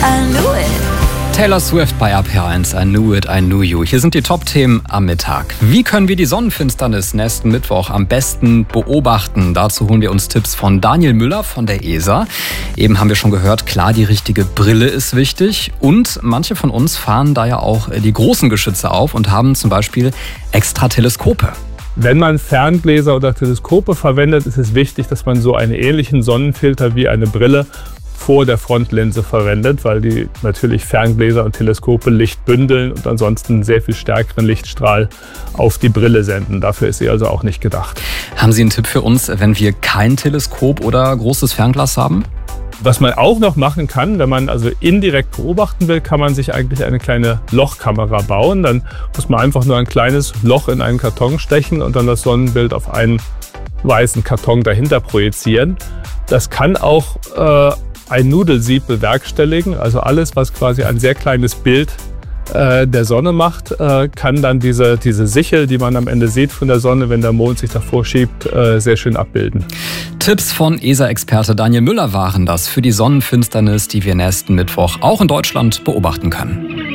I knew it. Taylor Swift bei RPR1, I Knew It, I Knew You. Hier sind die Top-Themen am Mittag. Wie können wir die Sonnenfinsternis nächsten Mittwoch am besten beobachten? Dazu holen wir uns Tipps von Daniel Müller von der ESA. Eben haben wir schon gehört, klar, die richtige Brille ist wichtig. Und manche von uns fahren da ja auch die großen Geschütze auf und haben zum Beispiel extra Teleskope. Wenn man Ferngläser oder Teleskope verwendet, ist es wichtig, dass man so einen ähnlichen Sonnenfilter wie eine Brille vor der Frontlinse verwendet, weil die natürlich Ferngläser und Teleskope Licht bündeln und ansonsten einen sehr viel stärkeren Lichtstrahl auf die Brille senden. Dafür ist sie also auch nicht gedacht. Haben Sie einen Tipp für uns, wenn wir kein Teleskop oder großes Fernglas haben? Was man auch noch machen kann, wenn man also indirekt beobachten will, kann man sich eigentlich eine kleine Lochkamera bauen. Dann muss man einfach nur ein kleines Loch in einen Karton stechen und dann das Sonnenbild auf einen weißen Karton dahinter projizieren. Das kann auch ein Nudelsieb bewerkstelligen. Also alles, was quasi ein sehr kleines Bild der Sonne macht, kann dann diese Sichel, die man am Ende sieht von der Sonne, wenn der Mond sich davor schiebt, sehr schön abbilden. Tipps von ESA-Experte Daniel Müller waren das für die Sonnenfinsternis, die wir nächsten Mittwoch auch in Deutschland beobachten können.